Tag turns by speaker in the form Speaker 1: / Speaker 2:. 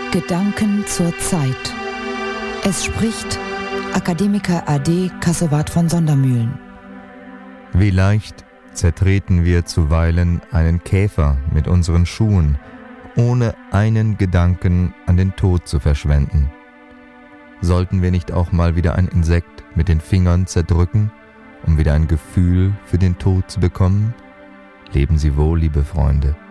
Speaker 1: Gedanken zur Zeit. Es spricht Akademiker AD Kassowat von Sondermühlen.
Speaker 2: Wie leicht zertreten wir zuweilen einen Käfer mit unseren Schuhen, ohne einen Gedanken an den Tod zu verschwenden. Sollten wir nicht auch mal wieder ein Insekt mit den Fingern zerdrücken, um wieder ein Gefühl für den Tod zu bekommen? Leben Sie wohl, liebe Freunde.